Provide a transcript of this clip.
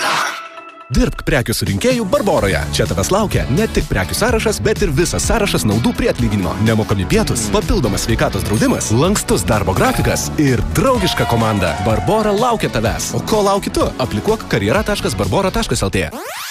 Dirbk prekių surinkėjų Barboroje. Čia tavęs laukia ne tik prekių sąrašas, bet ir visas sąrašas naudų prie atlyginimo. Nemokami pietus, papildomas sveikatos draudimas, lankstus darbo grafikas ir draugiška komanda. Barbora laukia tavęs. O ko lauki tu? Aplikuok karjera.barbora.lt.